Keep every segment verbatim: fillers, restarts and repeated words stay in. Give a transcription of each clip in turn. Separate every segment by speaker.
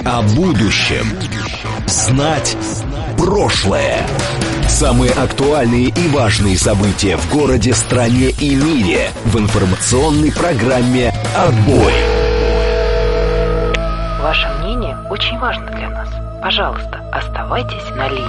Speaker 1: о будущем. Знать прошлое. Самые актуальные и важные события в городе, стране и мире в информационной программе «Отбой».
Speaker 2: Ваше мнение очень важно для нас. Пожалуйста, оставайтесь на линии.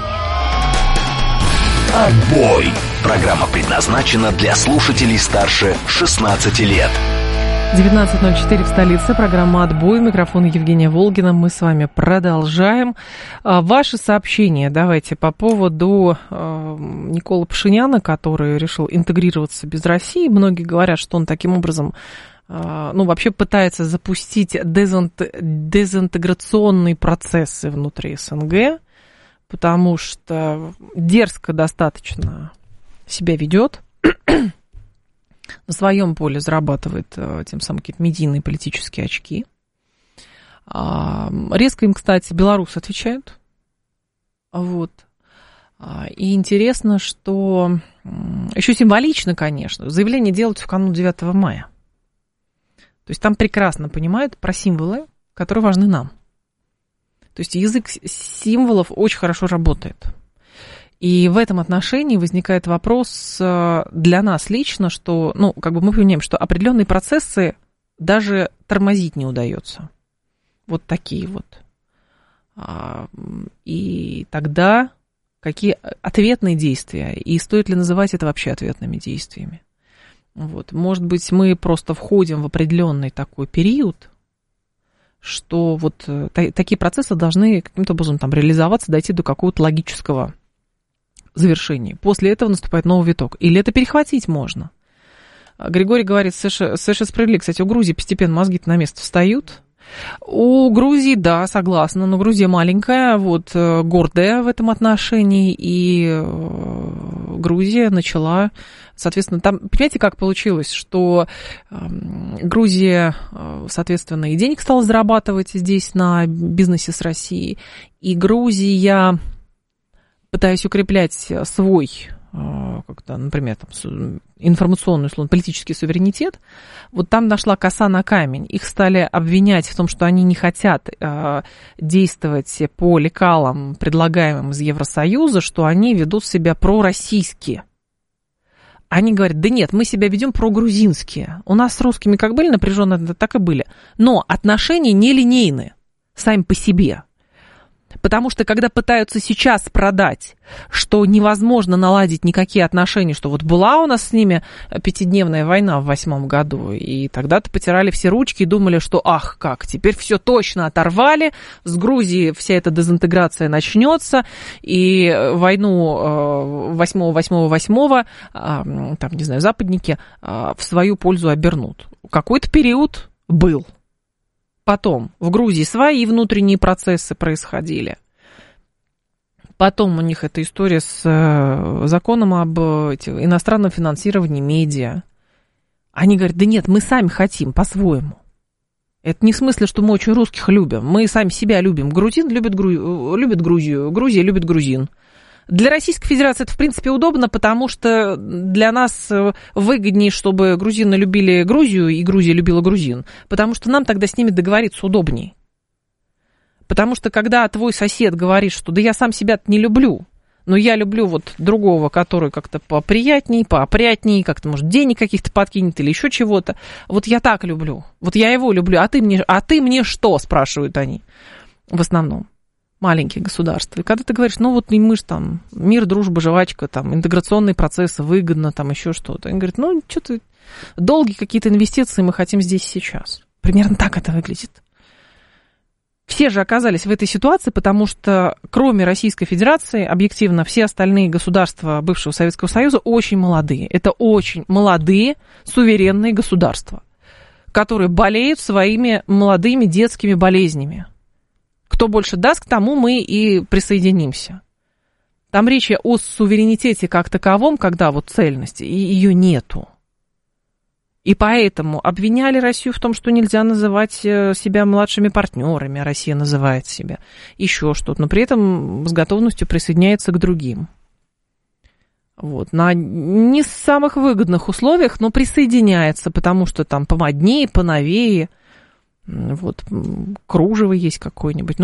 Speaker 1: «Отбой». Программа предназначена для слушателей старше шестнадцати лет.
Speaker 3: девятнадцать ноль четыре в столице. Программа «Отбой». Микрофон Евгения Волгина. Мы с вами продолжаем. Ваши сообщения давайте по поводу э, Николы Пашиняна, который решил интегрироваться без России. Многие говорят, что он таким образом э, ну, вообще пытается запустить дезинт... дезинтеграционные процессы внутри СНГ, потому что дерзко достаточно себя ведет. На своем поле зарабатывает тем самым какие-то медийные политические очки. Резко им, кстати, белорусы отвечают. Вот. И интересно, что еще символично, конечно, заявление делают в канун девятого мая. То есть там прекрасно понимают про символы, которые важны нам. То есть язык символов очень хорошо работает. И в этом отношении возникает вопрос для нас лично, что, ну, как бы мы понимаем, что определенные процессы даже тормозить не удается. Вот такие вот. И тогда какие ответные действия? И стоит ли называть это вообще ответными действиями? Вот. Может быть, мы просто входим в определенный такой период, что вот та- такие процессы должны каким-то образом там реализоваться, дойти до какого-то логического завершении. После этого наступает новый виток. Или это перехватить можно. Григорий говорит, совершенно справедливо. Кстати, у Грузии постепенно мозги-то на место встают. У Грузии, да, согласна, но Грузия маленькая, вот, гордая в этом отношении, и Грузия начала, соответственно, там, понимаете, как получилось, что Грузия, соответственно, и денег стала зарабатывать здесь на бизнесе с Россией, и Грузия, пытаясь укреплять свой, как-то, например, там, информационный, условно, политический суверенитет, вот там нашла коса на камень. Их стали обвинять в том, что они не хотят э, действовать по лекалам, предлагаемым из Евросоюза, что они ведут себя пророссийски. Они говорят, да нет, мы себя ведем прогрузинские. У нас с русскими как были напряженные, так и были. Но отношения нелинейны сами по себе. Потому что, когда пытаются сейчас продать, что невозможно наладить никакие отношения, что вот была у нас с ними пятидневная война в восьмом году, и тогда-то потирали все ручки и думали, что ах, как, теперь все точно оторвали, с Грузии вся эта дезинтеграция начнется, и войну восьмого-восьмого-восьмого, там, не знаю, западники в свою пользу обернут. Какой-то период был. Потом в Грузии свои внутренние процессы происходили. Потом у них эта история с законом об иностранном финансировании медиа. Они говорят, да нет, мы сами хотим по-своему. Это не в смысле, что мы очень русских любим. Мы сами себя любим. Грузин любит, Гру... любит Грузию, Грузия любит грузин. Для Российской Федерации это, в принципе, удобно, потому что для нас выгоднее, чтобы грузины любили Грузию и Грузия любила грузин, потому что нам тогда с ними договориться удобнее. Потому что когда твой сосед говорит, что да я сам себя-то не люблю, но я люблю вот другого, который как-то поприятней, поопрятней, как-то, может, денег каких-то подкинет или еще чего-то, вот я так люблю, вот я его люблю, а ты мне, а ты мне что, спрашивают они в основном. Маленькие государства. И когда ты говоришь, ну вот мы же там, мир, дружба, жвачка, там, интеграционные процессы, выгодно, там, еще что-то. Они говорят, ну, что-то, долгие какие-то инвестиции мы хотим здесь сейчас. Примерно так это выглядит. Все же оказались в этой ситуации, потому что, кроме Российской Федерации, объективно, все остальные государства бывшего Советского Союза очень молодые. Это очень молодые, суверенные государства, которые болеют своими молодыми детскими болезнями. Кто больше даст, к тому мы и присоединимся. Там речи о суверенитете как таковом, когда вот цельности, и ее нету. И поэтому обвиняли Россию в том, что нельзя называть себя младшими партнерами, а Россия называет себя еще что-то, но при этом с готовностью присоединяется к другим. Вот, на не самых выгодных условиях, но присоединяется, потому что там помоднее, поновее, вот, кружево есть какое-нибудь.